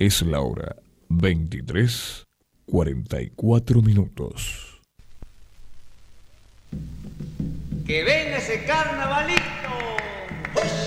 Es la hora 23:44. ¡Que venga ese carnavalito!